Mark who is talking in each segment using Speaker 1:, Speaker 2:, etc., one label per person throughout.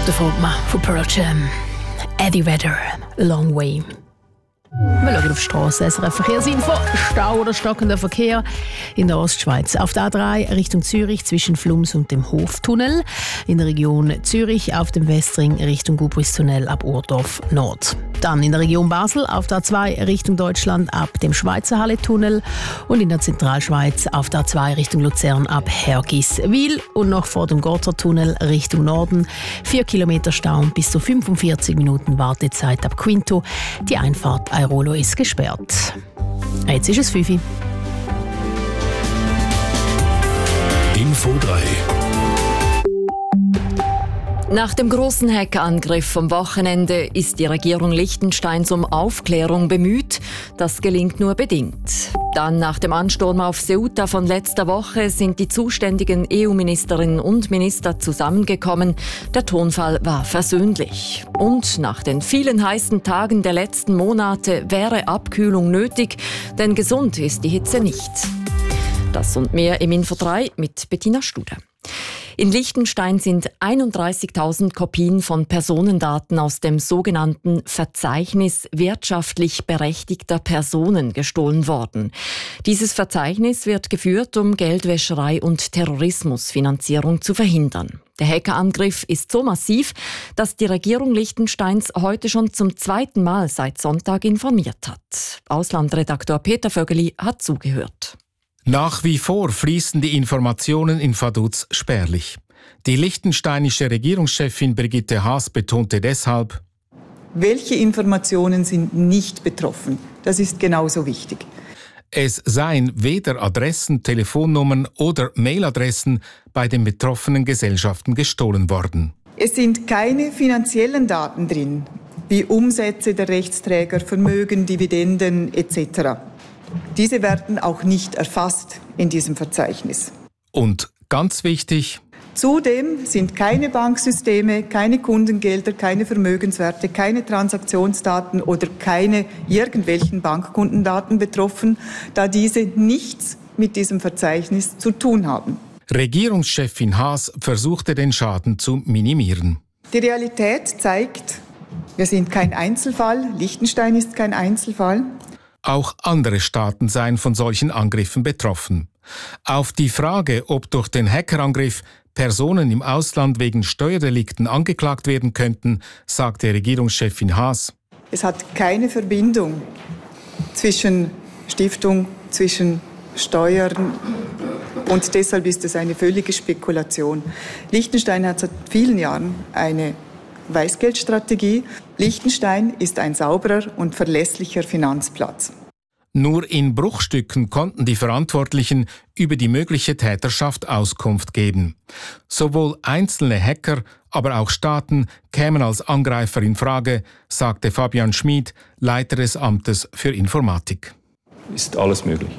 Speaker 1: der Frontmann von Pearl Jam. Eddie Vedder, Long Way. Wir schauen auf die Strasse. SRF Verkehrsinfo. Stau oder stockender Verkehr in der Ostschweiz. Auf der A3 Richtung Zürich zwischen Flums und dem Hoftunnel. In der Region Zürich auf dem Westring Richtung Gubristunnel ab Urdorf Nord. Dann in der Region Basel auf der A2 Richtung Deutschland ab dem Schweizerhalle-Tunnel. Und in der Zentralschweiz auf der A2 Richtung Luzern ab Hergiswil. Und noch vor dem Gotthardtunnel Richtung Norden. 4 Kilometer Stau und bis zu 45 Minuten Wartezeit ab Quinto. Die Einfahrt Airolo ist gesperrt. Jetzt ist es 5 Uhr.
Speaker 2: Info 3.
Speaker 3: Nach dem großen Hackerangriff vom Wochenende ist die Regierung Liechtensteins um Aufklärung bemüht. Das gelingt nur bedingt. Dann nach dem Ansturm auf Ceuta von letzter Woche sind die zuständigen EU-Ministerinnen und Minister zusammengekommen. Der Tonfall war versöhnlich. Und nach den vielen heißen Tagen der letzten Monate wäre Abkühlung nötig, denn gesund ist die Hitze nicht. Das und mehr im Info 3 mit Bettina Studer. In Liechtenstein sind 31.000 Kopien von Personendaten aus dem sogenannten Verzeichnis wirtschaftlich berechtigter Personen gestohlen worden. Dieses Verzeichnis wird geführt, um Geldwäscherei und Terrorismusfinanzierung zu verhindern. Der Hackerangriff ist so massiv, dass die Regierung Liechtensteins heute schon zum 2. Mal seit Sonntag informiert hat. Auslandredaktor Peter Vögeli hat zugehört.
Speaker 4: Nach wie vor fließen die Informationen in Vaduz spärlich. Die liechtensteinische Regierungschefin Brigitte Haas betonte deshalb:
Speaker 5: Welche Informationen sind nicht betroffen? Das ist genauso wichtig.
Speaker 4: Es seien weder Adressen, Telefonnummern oder Mailadressen bei den betroffenen Gesellschaften gestohlen worden.
Speaker 5: Es sind keine finanziellen Daten drin, wie Umsätze der Rechtsträger, Vermögen, Dividenden etc. Diese werden auch nicht erfasst in diesem Verzeichnis.
Speaker 4: Und ganz wichtig:
Speaker 5: Zudem sind keine Banksysteme, keine Kundengelder, keine Vermögenswerte, keine Transaktionsdaten oder keine irgendwelchen Bankkundendaten betroffen, da diese nichts mit diesem Verzeichnis zu tun haben.
Speaker 4: Regierungschefin Haas versuchte, den Schaden zu minimieren.
Speaker 5: Die Realität zeigt, wir sind kein Einzelfall, Liechtenstein ist kein Einzelfall.
Speaker 4: Auch andere Staaten seien von solchen Angriffen betroffen. Auf die Frage, ob durch den Hackerangriff Personen im Ausland wegen Steuerdelikten angeklagt werden könnten, sagte Regierungschefin Haas:
Speaker 5: Es hat keine Verbindung zwischen Stiftung, zwischen Steuern und deshalb ist es eine völlige Spekulation. Liechtenstein hat seit vielen Jahren eine Weißgeldstrategie. Liechtenstein ist ein sauberer und verlässlicher Finanzplatz.
Speaker 4: Nur in Bruchstücken konnten die Verantwortlichen über die mögliche Täterschaft Auskunft geben. Sowohl einzelne Hacker, aber auch Staaten kämen als Angreifer in Frage, sagte Fabian Schmid, Leiter des Amtes für Informatik.
Speaker 6: Ist alles möglich.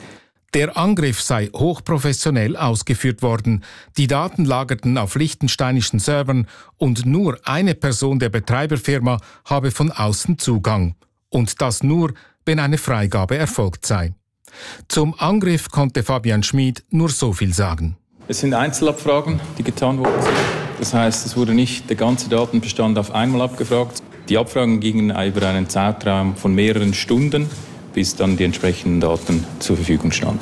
Speaker 4: Der Angriff sei hochprofessionell ausgeführt worden. Die Daten lagerten auf liechtensteinischen Servern und nur eine Person der Betreiberfirma habe von außen Zugang. Und das nur, wenn eine Freigabe erfolgt sei. Zum Angriff konnte Fabian Schmid nur so viel sagen:
Speaker 6: Es sind Einzelabfragen, die getan worden sind. Das heißt, es wurde nicht der ganze Datenbestand auf einmal abgefragt. Die Abfragen gingen über einen Zeitraum von mehreren Stunden, bis dann die entsprechenden Daten zur Verfügung standen.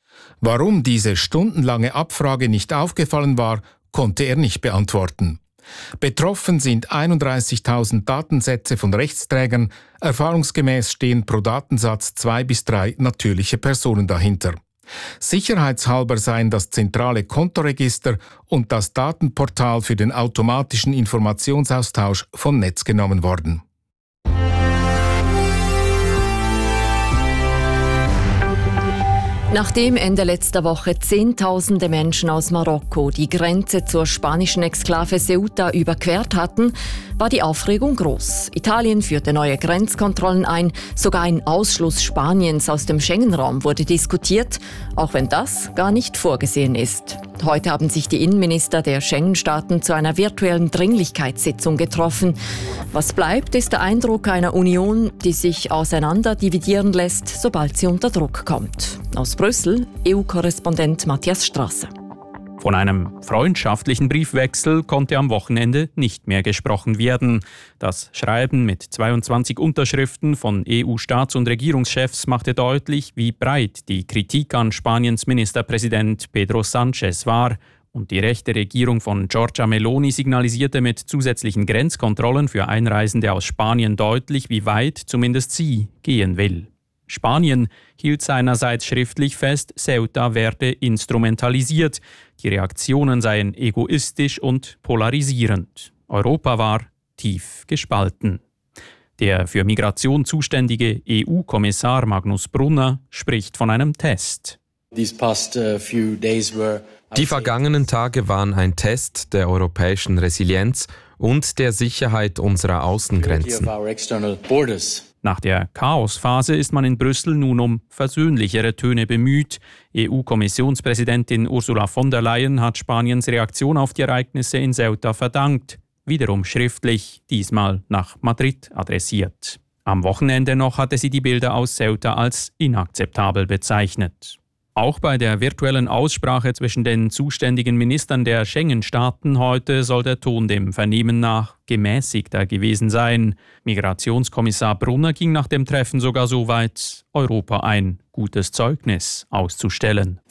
Speaker 4: Warum diese stundenlange Abfrage nicht aufgefallen war, konnte er nicht beantworten. Betroffen sind 31.000 Datensätze von Rechtsträgern. Erfahrungsgemäß stehen pro Datensatz 2 bis 3 natürliche Personen dahinter. Sicherheitshalber seien das zentrale Kontoregister und das Datenportal für den automatischen Informationsaustausch vom Netz genommen worden.
Speaker 3: Nachdem Ende letzter Woche Zehntausende Menschen aus Marokko die Grenze zur spanischen Exklave Ceuta überquert hatten, war die Aufregung groß. Italien führte neue Grenzkontrollen ein, sogar ein Ausschluss Spaniens aus dem Schengen-Raum wurde diskutiert, auch wenn das gar nicht vorgesehen ist. Heute haben sich die Innenminister der Schengen-Staaten zu einer virtuellen Dringlichkeitssitzung getroffen. Was bleibt, ist der Eindruck einer Union, die sich auseinander dividieren lässt, sobald sie unter Druck kommt. Aus Brüssel, EU-Korrespondent Matthias Strasser.
Speaker 7: Von einem freundschaftlichen Briefwechsel konnte am Wochenende nicht mehr gesprochen werden. Das Schreiben mit 22 Unterschriften von EU-Staats- und Regierungschefs machte deutlich, wie breit die Kritik an Spaniens Ministerpräsident Pedro Sánchez war. Und die rechte Regierung von Giorgia Meloni signalisierte mit zusätzlichen Grenzkontrollen für Einreisende aus Spanien deutlich, wie weit zumindest sie gehen will. Spanien hielt seinerseits schriftlich fest, Ceuta werde instrumentalisiert. Die Reaktionen seien egoistisch und polarisierend. Europa war tief gespalten. Der für Migration zuständige EU-Kommissar Magnus Brunner spricht von einem Test.
Speaker 8: Die vergangenen Tage waren ein Test der europäischen Resilienz und der Sicherheit unserer Außengrenzen.
Speaker 7: Nach der Chaosphase ist man in Brüssel nun um versöhnlichere Töne bemüht. EU-Kommissionspräsidentin Ursula von der Leyen hat Spaniens Reaktion auf die Ereignisse in Ceuta verdankt. Wiederum schriftlich, diesmal nach Madrid adressiert. Am Wochenende noch hatte sie die Bilder aus Ceuta als inakzeptabel bezeichnet. Auch bei der virtuellen Aussprache zwischen den zuständigen Ministern der Schengen-Staaten heute soll der Ton dem Vernehmen nach gemäßigter gewesen sein. Migrationskommissar Brunner ging nach dem Treffen sogar so weit, Europa ein gutes Zeugnis auszustellen.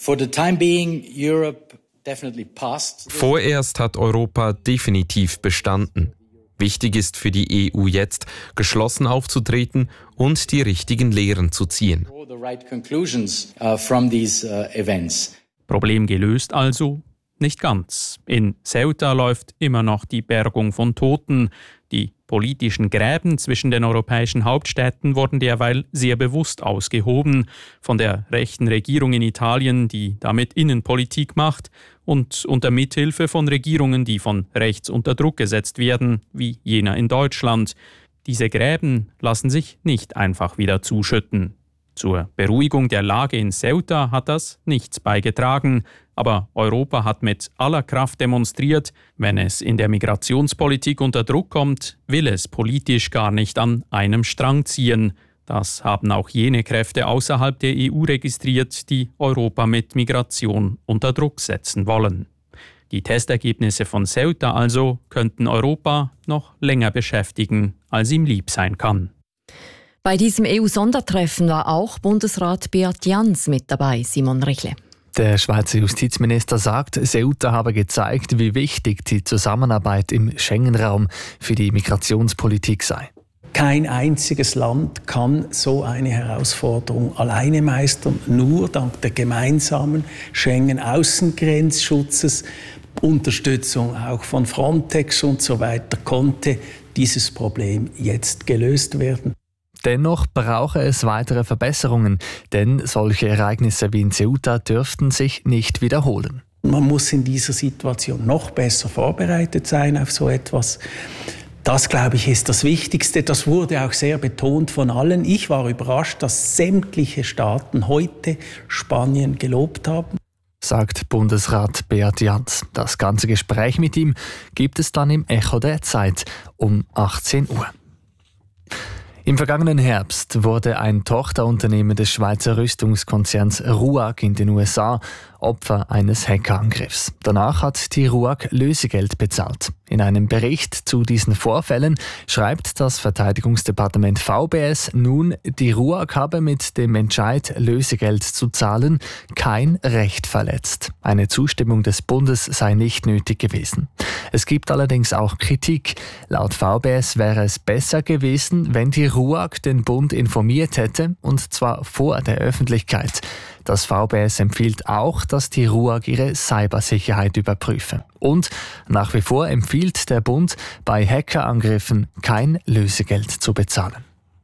Speaker 8: Vorerst hat Europa definitiv bestanden. Wichtig ist für die EU jetzt, geschlossen aufzutreten und die richtigen Lehren zu ziehen.
Speaker 7: Problem gelöst also? Nicht ganz. In Ceuta läuft immer noch die Bergung von Toten. Die politischen Gräben zwischen den europäischen Hauptstädten wurden derweil sehr bewusst ausgehoben. Von der rechten Regierung in Italien, die damit Innenpolitik macht, und unter Mithilfe von Regierungen, die von rechts unter Druck gesetzt werden, wie jener in Deutschland. Diese Gräben lassen sich nicht einfach wieder zuschütten. Zur Beruhigung der Lage in Ceuta hat das nichts beigetragen, aber Europa hat mit aller Kraft demonstriert, wenn es in der Migrationspolitik unter Druck kommt, will es politisch gar nicht an einem Strang ziehen. Das haben auch jene Kräfte außerhalb der EU registriert, die Europa mit Migration unter Druck setzen wollen. Die Testergebnisse von Ceuta also könnten Europa noch länger beschäftigen, als ihm lieb sein kann.
Speaker 3: Bei diesem EU-Sondertreffen war auch Bundesrat Beat Jans mit dabei, Simon Richle.
Speaker 9: Der Schweizer Justizminister sagt, Ceuta habe gezeigt, wie wichtig die Zusammenarbeit im Schengen-Raum für die Migrationspolitik sei.
Speaker 10: Kein einziges Land kann so eine Herausforderung alleine meistern. Nur dank der gemeinsamen Schengen-Außengrenzschutzes, Unterstützung auch von Frontex und so weiter, konnte dieses Problem jetzt gelöst werden.
Speaker 9: Dennoch brauche es weitere Verbesserungen, denn solche Ereignisse wie in Ceuta dürften sich nicht wiederholen.
Speaker 10: Man muss in dieser Situation noch besser vorbereitet sein auf so etwas. Das, glaube ich, ist das Wichtigste. Das wurde auch sehr betont von allen. Ich war überrascht, dass sämtliche Staaten heute Spanien gelobt haben,
Speaker 9: sagt Bundesrat Beat Jans. Das ganze Gespräch mit ihm gibt es dann im Echo der Zeit um 18 Uhr. Im vergangenen Herbst wurde ein Tochterunternehmen des Schweizer Rüstungskonzerns RUAG in den USA Opfer eines Hackerangriffs. Danach hat die RUAG Lösegeld bezahlt. In einem Bericht zu diesen Vorfällen schreibt das Verteidigungsdepartement VBS nun, die RUAG habe mit dem Entscheid, Lösegeld zu zahlen, kein Recht verletzt. Eine Zustimmung des Bundes sei nicht nötig gewesen. Es gibt allerdings auch Kritik. Laut VBS wäre es besser gewesen, wenn die RUAG den Bund informiert hätte, und zwar vor der Öffentlichkeit. Das VBS empfiehlt auch, dass die RUAG ihre Cybersicherheit überprüfe. Und nach wie vor empfiehlt der Bund, bei Hackerangriffen kein Lösegeld zu bezahlen.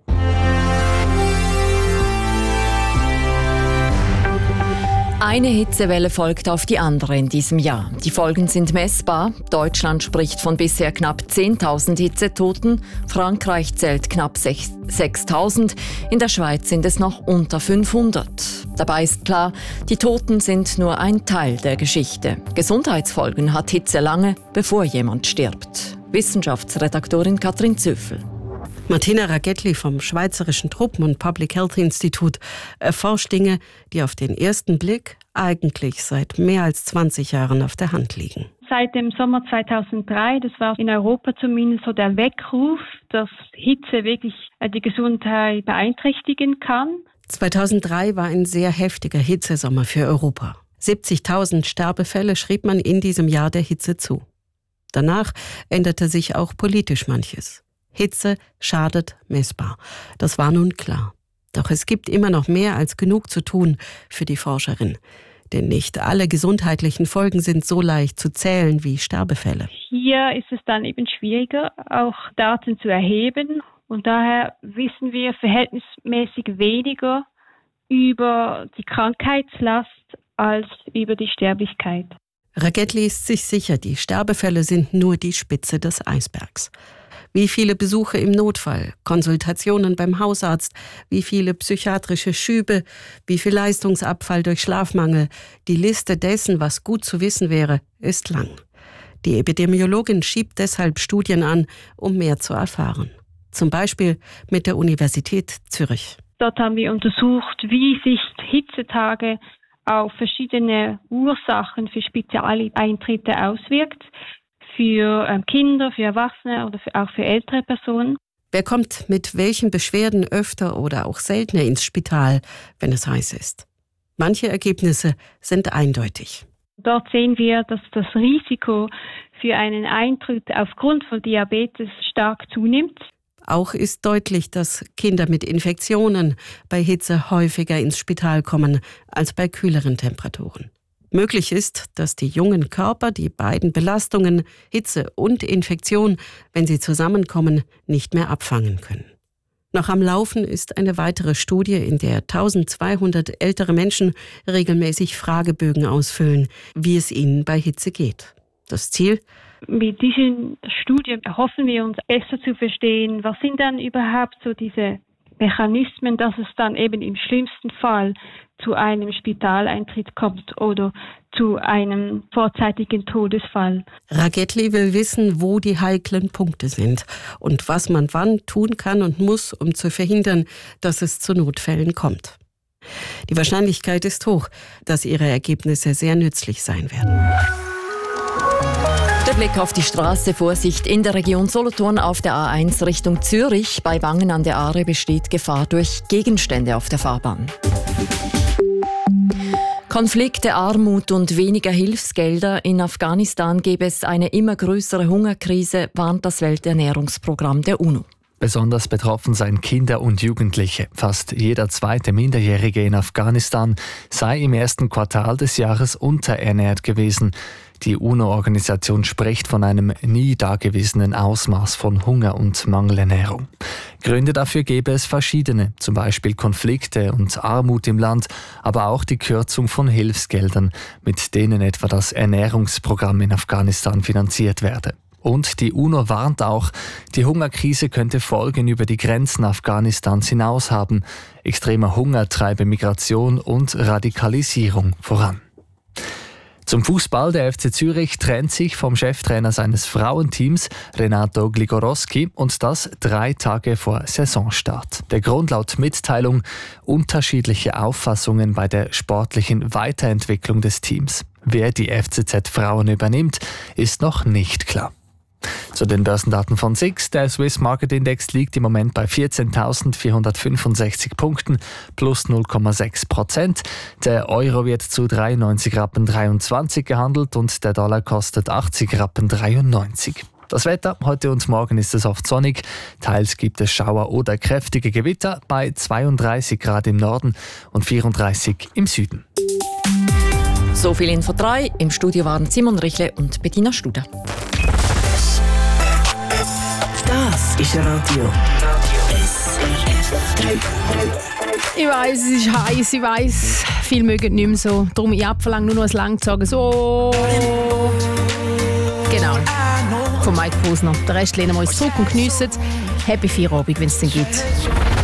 Speaker 3: Eine Hitzewelle folgt auf die andere in diesem Jahr. Die Folgen sind messbar. Deutschland spricht von bisher knapp 10.000 Hitzetoten. Frankreich zählt knapp 6.000. In der Schweiz sind es noch unter 500. Dabei ist klar, die Toten sind nur ein Teil der Geschichte. Gesundheitsfolgen hat Hitze lange, bevor jemand stirbt. Wissenschaftsredaktorin Katrin Zöffel.
Speaker 11: Martina Ragetli vom Schweizerischen Truppen- und Public Health Institut erforscht Dinge, die auf den ersten Blick eigentlich seit mehr als 20 Jahren auf der Hand liegen.
Speaker 12: Seit dem Sommer 2003, das war in Europa zumindest so der Weckruf, dass Hitze wirklich die Gesundheit beeinträchtigen kann.
Speaker 11: 2003 war ein sehr heftiger Hitzesommer für Europa. 70.000 Sterbefälle schrieb man in diesem Jahr der Hitze zu. Danach änderte sich auch politisch manches. Hitze schadet messbar. Das war nun klar. Doch es gibt immer noch mehr als genug zu tun für die Forscherin. Denn nicht alle gesundheitlichen Folgen sind so leicht zu zählen wie Sterbefälle.
Speaker 12: Hier ist es dann eben schwieriger, auch Daten zu erheben. Und daher wissen wir verhältnismäßig weniger über die Krankheitslast als über die Sterblichkeit.
Speaker 11: Ragetli ist sich sicher, die Sterbefälle sind nur die Spitze des Eisbergs. Wie viele Besuche im Notfall, Konsultationen beim Hausarzt, wie viele psychiatrische Schübe, wie viel Leistungsabfall durch Schlafmangel. Die Liste dessen, was gut zu wissen wäre, ist lang. Die Epidemiologin schiebt deshalb Studien an, um mehr zu erfahren. Zum Beispiel mit der Universität Zürich.
Speaker 12: Dort haben wir untersucht, wie sich Hitzetage auf verschiedene Ursachen für Spezialeintritte auswirkt. Für Kinder, für Erwachsene oder auch für ältere Personen.
Speaker 11: Wer kommt mit welchen Beschwerden öfter oder auch seltener ins Spital, wenn es heiß ist? Manche Ergebnisse sind eindeutig.
Speaker 12: Dort sehen wir, dass das Risiko für einen Eintritt aufgrund von Diabetes stark zunimmt.
Speaker 11: Auch ist deutlich, dass Kinder mit Infektionen bei Hitze häufiger ins Spital kommen als bei kühleren Temperaturen. Möglich ist, dass die jungen Körper die beiden Belastungen, Hitze und Infektion, wenn sie zusammenkommen, nicht mehr abfangen können. Noch am Laufen ist eine weitere Studie, in der 1200 ältere Menschen regelmäßig Fragebögen ausfüllen, wie es ihnen bei Hitze geht. Das Ziel?
Speaker 12: Mit diesen Studien erhoffen wir uns besser zu verstehen, was sind dann überhaupt so diese Mechanismen, dass es dann eben im schlimmsten Fall zu einem Spitaleintritt kommt oder zu einem vorzeitigen Todesfall.
Speaker 11: Ragetli will wissen, wo die heiklen Punkte sind und was man wann tun kann und muss, um zu verhindern, dass es zu Notfällen kommt. Die Wahrscheinlichkeit ist hoch, dass ihre Ergebnisse sehr nützlich sein werden.
Speaker 3: Der Blick auf die Straße, Vorsicht in der Region Solothurn auf der A1 Richtung Zürich. Bei Wangen an der Aare besteht Gefahr durch Gegenstände auf der Fahrbahn. Konflikte, Armut und weniger Hilfsgelder. In Afghanistan gäbe es eine immer größere Hungerkrise, warnt das Welternährungsprogramm der UNO.
Speaker 9: Besonders betroffen seien Kinder und Jugendliche. Fast jeder zweite Minderjährige in Afghanistan sei im ersten Quartal des Jahres unterernährt gewesen. Die UNO-Organisation spricht von einem nie dagewesenen Ausmaß von Hunger und Mangelernährung. Gründe dafür gäbe es verschiedene, zum Beispiel Konflikte und Armut im Land, aber auch die Kürzung von Hilfsgeldern, mit denen etwa das Ernährungsprogramm in Afghanistan finanziert werde. Und die UNO warnt auch, die Hungerkrise könnte Folgen über die Grenzen Afghanistans hinaus haben. Extremer Hunger treibe Migration und Radikalisierung voran. Zum Fußball. Der FC Zürich trennt sich vom Cheftrainer seines Frauenteams, Renato Gligorowski, und das 3 Tage vor Saisonstart. Der Grund laut Mitteilung: unterschiedliche Auffassungen bei der sportlichen Weiterentwicklung des Teams. Wer die FCZ Frauen übernimmt, ist noch nicht klar. Zu den Börsendaten von SIX. Der Swiss Market Index liegt im Moment bei 14.465 Punkten, plus 0,6%. Der Euro wird zu 93,23 Rappen gehandelt und der Dollar kostet 80,93 Rappen. Das Wetter: heute und morgen ist es oft sonnig, teils gibt es Schauer oder kräftige Gewitter bei 32 Grad im Norden und 34 im Süden.
Speaker 3: So viel Info 3. Im Studio waren Simon Richle und Bettina Studer.
Speaker 13: Das ist Radio SRF 3.
Speaker 1: Ich weiss, es ist heiß, ich weiss, viele mögen nicht mehr so. Darum ich abverlange nur noch ein lang zu sagen, so. Genau. Von Mike Posner. Den Rest lehnen wir uns zurück und geniessen. Happy Feierabend, wenn es denn gibt.